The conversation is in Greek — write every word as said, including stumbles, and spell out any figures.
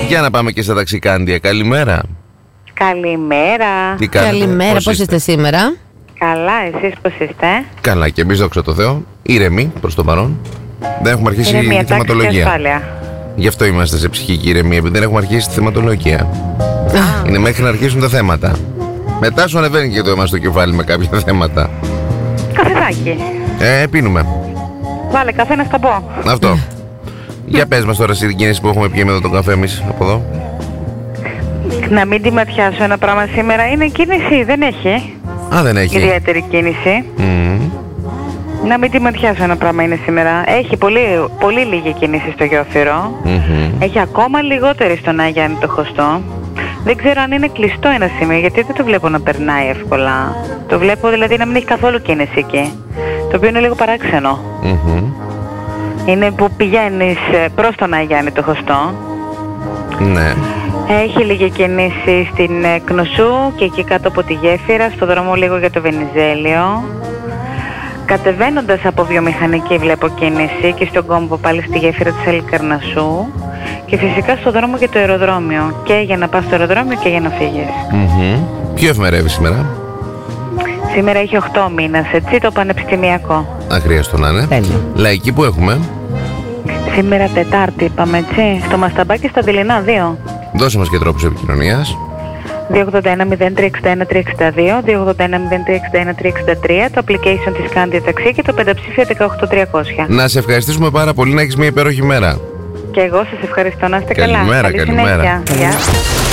Για να πάμε και στα ταξικάντια. Καλημέρα. Καλημέρα. Τι κάνετε, Καλημέρα, πώς είστε? είστε σήμερα? Καλά, εσείς πώς είστε? Καλά, και εμείς δόξα τω Θεώ. Ήρεμοι προς το παρόν. Δεν έχουμε αρχίσει Ηρεμία, η θεματολογία. ασφάλεια. Γι' αυτό είμαστε σε ψυχική ηρεμία, επειδή δεν έχουμε αρχίσει τη θεματολογία. Είναι μέχρι να αρχίσουν τα θέματα. Μετά σου ανεβαίνει και το αίμα στο κεφάλι με κάποια θέματα. Καφεδάκι. Ε, πίνουμε. Βάλε καφέ να στα πω. Αυτό. Για πες μας τώρα στην κίνηση που έχουμε πιει εδώ τον καφέ εμείς από εδώ. Να μην τη ματιάσω ένα πράγμα σήμερα. Είναι κίνηση, δεν έχει. Α, δεν έχει. Ιδιαίτερη κίνηση. Mm. Να μην τη ματιάσω ένα πράγμα είναι σήμερα. Έχει πολύ, πολύ λίγη κίνηση στο Γιώφυρο. Mm-hmm. Έχει ακόμα λιγότερη στον Άγιαννη το Χωστό. Δεν ξέρω αν είναι κλειστό ένα σημείο, γιατί δεν το βλέπω να περνάει εύκολα. Το βλέπω δηλαδή να μην έχει καθόλου κίνηση εκεί. Το οποίο είναι λίγο παράξενο. Mm-hmm. Είναι που πηγαίνεις προς τον Άγιαννη το Χωστό. Ναι. Έχει λίγη κίνηση στην Κνωσού και εκεί κάτω από τη γέφυρα, στο δρόμο λίγο για το Βενιζέλιο. Κατεβαίνοντας από βιομηχανική βλέπω κίνηση και στον κόμπο πάλι στη γέφυρα της Αλικαρνασσού. Και φυσικά στο δρόμο για το αεροδρόμιο. Και για να πας στο αεροδρόμιο και για να φύγεις. Mm-hmm. Ποιο εφημερεύει σήμερα? Σήμερα έχει οκτώ μήνες, έτσι, το πανεπιστημιακό. Αχρίαστο να είναι. Τέλεια. Λαϊκή που έχουμε? Σήμερα Τετάρτη είπαμε, έτσι, στο Μασταμπάκι στα Δειλινά δύο. Δώσε μας και τρόπους επικοινωνίας. δύο ογδόντα ένα μηδέν τρία εξήντα ένα τρία εξήντα δύο, δύο ογδόντα ένα μηδέν τρία εξήντα ένα τρία εξήντα τρία, το application της Scandia Taxi και το πενταψήφιο δεκαοκτώ τριακόσια. Να σε ευχαριστήσουμε πάρα πολύ, να έχεις μια υπέροχη μέρα. Και εγώ σας ευχαριστώ, να είστε Καλημέρα, καλά. Καλή καλημέρα. συνέχεια. Γεια.